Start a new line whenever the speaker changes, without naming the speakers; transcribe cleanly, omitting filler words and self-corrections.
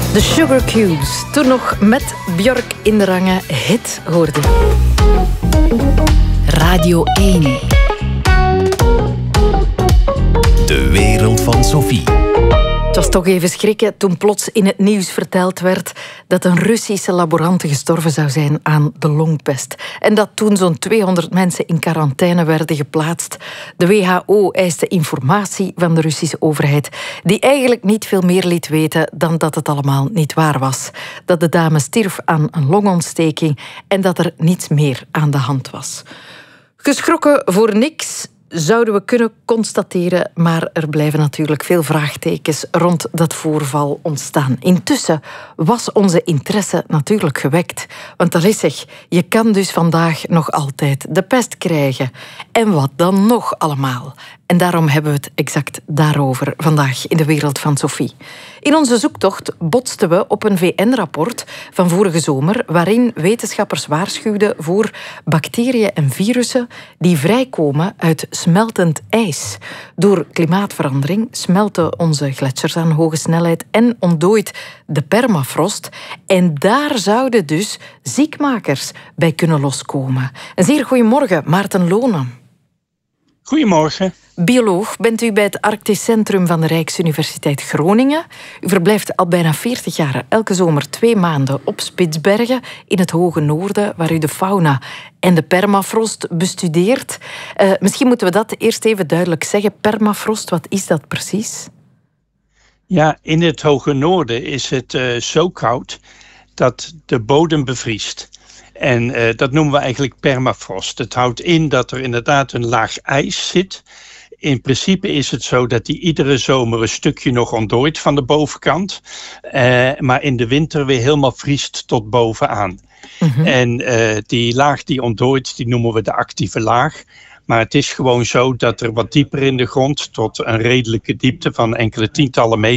De Sugar Cubes, toen nog met Björk in de rangen, hit hoorde.
Radio 1.
De wereld van Sophie.
Het was toch even schrikken toen plots in het nieuws verteld werd dat een Russische laborante gestorven zou zijn aan de longpest. En dat toen zo'n 200 mensen in quarantaine werden geplaatst. De WHO eiste informatie van de Russische overheid, die eigenlijk niet veel meer liet weten dan dat het allemaal niet waar was. Dat de dame stierf aan een longontsteking en dat er niets meer aan de hand was. Geschrokken voor niks, zouden we kunnen constateren, maar er blijven natuurlijk veel vraagtekens rond dat voorval ontstaan. Intussen was onze interesse natuurlijk gewekt. Want Alissig, je kan dus vandaag nog altijd de pest krijgen. En wat dan nog allemaal? En daarom hebben we het exact daarover vandaag in de wereld van Sophie. In onze zoektocht botsten we op een VN-rapport van vorige zomer waarin wetenschappers waarschuwden voor bacteriën en virussen die vrijkomen uit smeltend ijs. Door klimaatverandering smelten onze gletsjers aan hoge snelheid en ontdooit de permafrost. En daar zouden dus ziekmakers bij kunnen loskomen. Een zeer goedemorgen, Maarten Lonen.
Goedemorgen.
Bioloog bent u bij het Arctisch Centrum van de Rijksuniversiteit Groningen. U verblijft al bijna 40 jaar elke zomer 2 maanden op Spitsbergen in het hoge noorden, waar u de fauna en de permafrost bestudeert. Misschien moeten we dat eerst even duidelijk zeggen. Permafrost, wat is dat precies?
Ja, in het hoge noorden is het zo koud dat de bodem bevriest. En dat noemen we eigenlijk permafrost. Het houdt in dat er inderdaad een laag ijs zit. In principe is het zo dat die iedere zomer een stukje nog ontdooit van de bovenkant. Maar in de winter weer helemaal vriest tot bovenaan. Mm-hmm. En die laag die ontdooit, die noemen we de actieve laag. Maar het is gewoon zo dat er wat dieper in de grond, tot een redelijke diepte van enkele tientallen meter,